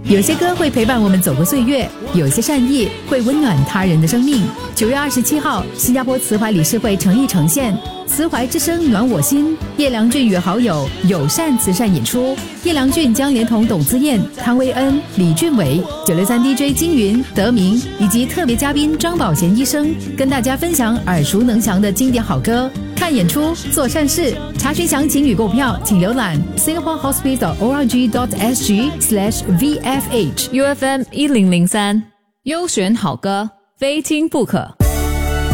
有些歌会陪伴我们走过岁月，有些善意会温暖他人的生命。9月27号，新加坡慈怀理事会诚意呈现慈怀之声暖我心，叶良俊与好友友善慈善演出。叶良俊将连同董姿燕、汤威恩、李俊伟、963 DJ 金云、德明以及特别嘉宾张宝贤医生，跟大家分享耳熟能详的经典好歌。看演出，做善事。查询详情与购票，请浏览 singaporehospice.org.sg/VFH UFM 1003，优选好歌，非听不可。